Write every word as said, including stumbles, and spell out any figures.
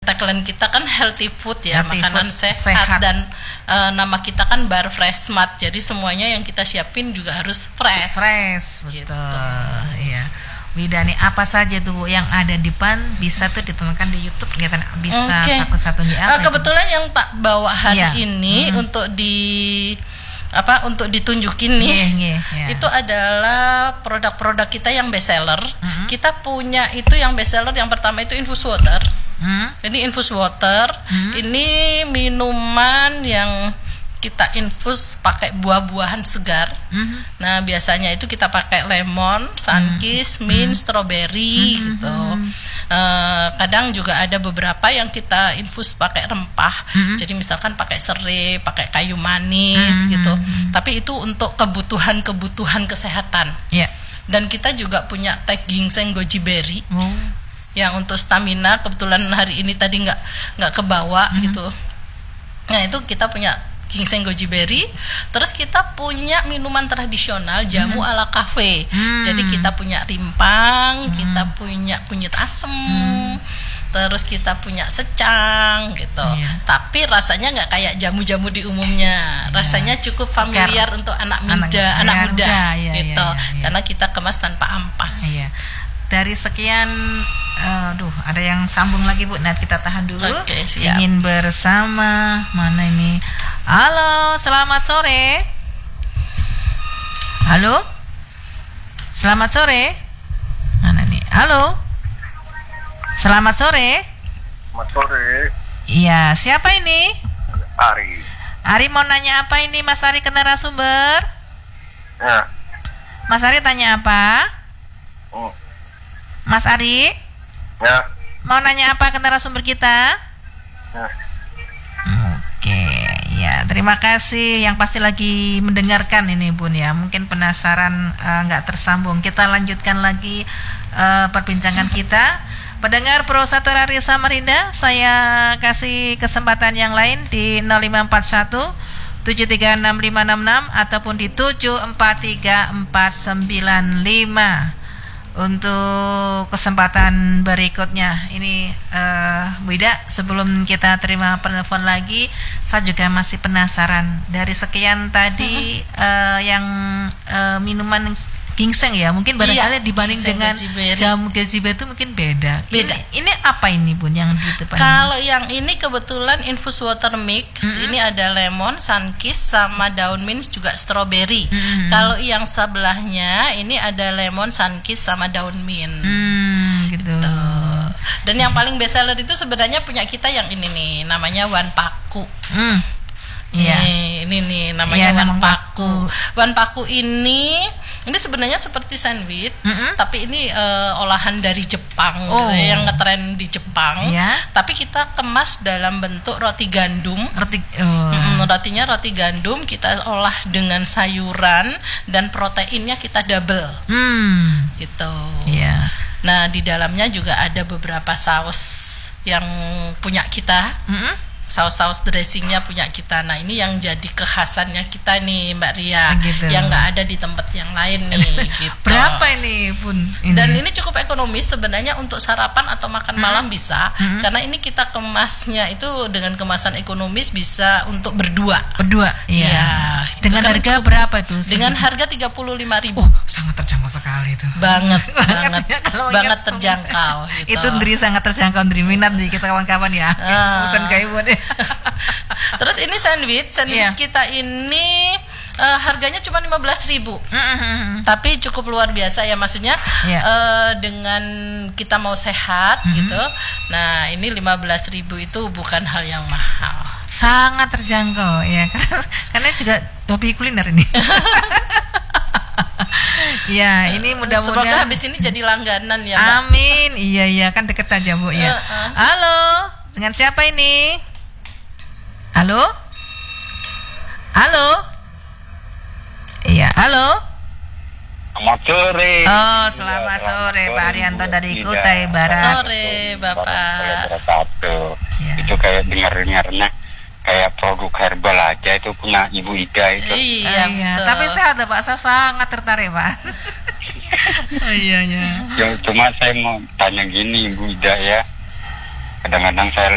tagline kita kan healthy food ya, healthy makanan food, sehat, sehat. Dan uh, nama kita kan Bar Fresh Smart. Jadi semuanya yang kita siapin juga harus fresh. Fresh, gitu. Betul. Iya. Wida nih, apa saja tuh Bu yang ada di pan bisa tuh ditemukan di YouTube, kelihatan bisa okay. satu-satunya apa? Uh, kebetulan itu? Yang Pak bawa hari ya. ini hmm. untuk di apa untuk ditunjukin nih yeah, yeah, yeah. itu adalah produk-produk kita yang best seller. Mm-hmm. Kita punya itu yang best seller yang pertama itu infus water. Mm-hmm. Ini infus water, mm-hmm. ini minuman yang kita infus pakai buah-buahan segar. Mm-hmm. Nah biasanya itu kita pakai lemon, sunkist, mm-hmm. mint, strawberry mm-hmm. gitu. Uh, kadang juga ada beberapa yang kita infus pakai rempah. Mm-hmm. Jadi misalkan pakai serai, pakai kayu manis mm-hmm. gitu. Tapi itu untuk kebutuhan-kebutuhan kesehatan. Yeah. Dan kita juga punya teh ginseng goji berry. Mm. Yang untuk stamina, kebetulan hari ini tadi nggak nggak kebawa mm-hmm. gitu. Nah itu kita punya ginseng goji berry. Terus kita punya minuman tradisional jamu hmm. ala kafe. Hmm. Jadi kita punya rimpang, hmm. kita punya kunyit asem, hmm. terus kita punya secang gitu. Yeah. Tapi rasanya nggak kayak jamu-jamu di umumnya. Rasanya yes. cukup familiar Sekar. Untuk anak muda, anak, anak muda ya, gitu. Ya, ya, ya. Karena kita kemas tanpa ampas. Ya. Dari sekian, aduh, ada yang sambung lagi Bu. Nah kita tahan dulu. Okay, siap. Ingin bersama mana ini? Halo, selamat sore. Halo, selamat sore. Mana nih? Halo, selamat sore. Selamat sore. Iya, siapa ini? Ari. Ari mau nanya apa ini, Mas Ari ke narasumber? Ya. Mas Ari tanya apa? Oh. Mas Ari? Ya. Mau nanya apa ke narasumber kita? Ya. Oke, ya terima kasih yang pasti lagi mendengarkan ini Bun ya. Mungkin penasaran nggak uh, tersambung. Kita lanjutkan lagi uh, perbincangan kita. Pendengar Pro satu Radio Samarinda, saya kasih kesempatan yang lain di nol lima empat satu tujuh tiga enam lima enam enam ataupun di tujuh empat tiga empat sembilan lima. Untuk kesempatan berikutnya ini uh, Bu Ida, sebelum kita terima penelpon lagi, saya juga masih penasaran dari sekian tadi uh, yang uh, minuman ginseng ya, mungkin barangkali iya, dibanding dengan jamu goji berry itu mungkin beda. Beda. Ini, ini apa ini Bun yang di depan? Kalau yang ini kebetulan infus water mix, mm-hmm. ini ada lemon, sunkist sama daun mint juga strawberry. Mm-hmm. Kalau yang sebelahnya ini ada lemon, sunkist sama daun mint. Mm, gitu. gitu. Dan yang paling best seller itu sebenarnya punya kita yang ini nih, namanya Wan Paku. Mm. Iya. Nih, ini nih namanya ya, Wan Paku. Wan Paku ini ini sebenarnya seperti sandwich, mm-hmm. tapi ini uh, olahan dari Jepang, oh. gitu, yang ngetren di Jepang. Yeah. Tapi kita kemas dalam bentuk roti gandum. Roti, oh. mm-hmm, rotinya roti gandum, kita olah dengan sayuran dan proteinnya kita double, mm. gitu. Yeah. Nah di dalamnya juga ada beberapa saus yang punya kita. Mm-hmm. Saus-saus dressingnya punya kita. Nah ini yang jadi kekhasannya kita nih Mbak Ria, gitu. Yang nggak ada di tempat yang lain nih. Gitu. Berapa ini Pun? Ini? Dan ini cukup ekonomis sebenarnya untuk sarapan atau makan hmm. malam bisa, hmm. karena ini kita kemasnya itu dengan kemasan ekonomis bisa untuk berdua. Berdua, iya. Ya, dengan kan harga cukup, berapa itu? Dengan harga tiga puluh lima ribu. Oh, sangat terjangkau sekali itu. Banget, banget, ya, banget terjangkau. Gitu. Itu Ndri sangat terjangkau, Ndri minat nih kita kawan-kawan ya. Uh. Pesan kayu buat. Terus ini sandwich, sandwich yeah. kita ini uh, harganya cuma lima belas ribu. Mm-hmm. Tapi cukup luar biasa ya, maksudnya yeah. uh, dengan kita mau sehat mm-hmm. gitu. Nah, ini lima belas ribu itu bukan hal yang mahal. Sangat terjangkau ya, karena, karena juga hobi kuliner ini. Ya, ini mudah-mudahan semoga habis ini jadi langganan ya, Mbak. Amin. Iya iya, kan deket aja Bu ya. Uh-uh. Halo, dengan siapa ini? Halo? Halo? Iya, halo? Selamat sore. Oh, selamat ya, sore Pak Arianto dari Kutai Barat. Sore, Bapak. Ya. Itu kayak dengar-dengarnya kayak produk herbal aja itu punya Ibu Ida itu. Iya, iya. Tapi saya ada Pak, saya sangat tertarik Pak. Oh, iya, iya. Ya, cuma saya mau tanya gini Ibu Ida ya. Kadang-kadang saya